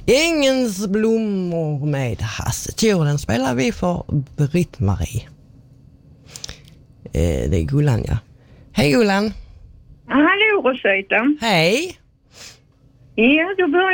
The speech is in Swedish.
Ängens blommor med Hasse Tjur. Den spelar vi för Britt-Marie. Det är Gullan, ja. Hej Gullan. Hallå Rosita. Hej. Ja, då börjar